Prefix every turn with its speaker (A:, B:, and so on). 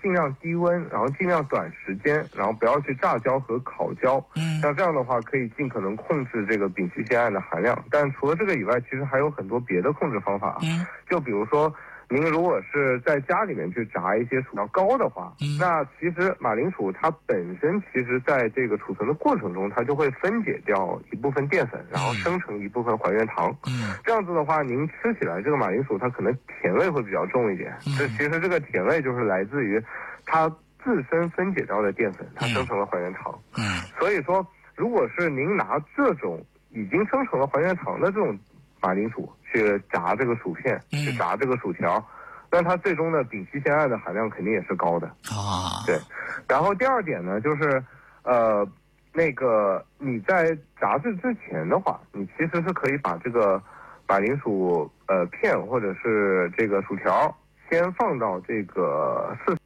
A: 尽量低温，然后尽量短时间，然后不要去炸焦和烤焦。像这样的话，可以尽可能控制这个丙烯酰胺的含量。但除了这个以外，其实还有很多别的控制方法。就比如说，您如果是在家里面去炸一些薯条糕的话，那其实马铃薯它本身其实在这个储存的过程中，它就会分解掉一部分淀粉，然后生成一部分还原糖。这样子的话，您吃起来这个马铃薯它可能甜味会比较重一点。这其实这个甜味就是来自于它自身分解掉的淀粉，它生成了还原糖。所以说，如果是您拿这种已经生成了还原糖的这种马铃薯去炸这个薯片，去炸这个薯条，那它最终的丙烯酰胺的含量肯定也是高的啊。对，然后第二点呢，就是那个你在炸制之前的话，你其实是可以把这个马铃薯片或者是这个薯条先放到这个